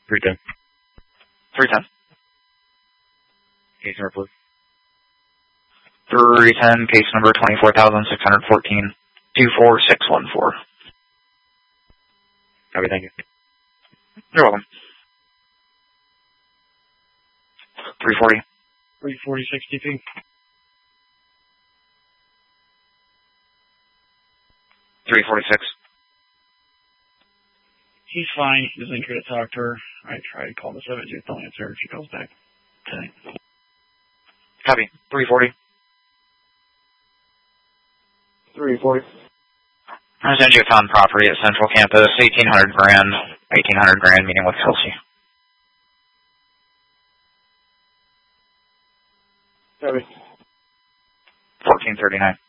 310. 310. Case number, please. 310, case number 24,614, 24614. Copy, thank you. You're welcome. 340. 340-62. 346. He's fine. He doesn't care to talk to her. I tried to call the 7-2. Don't answer. She calls back today. Copy. 340. 340. I send you a found property at Central Campus, 1,800 grand, 1,800 grand, meeting with Kelsey. Copy. 1439.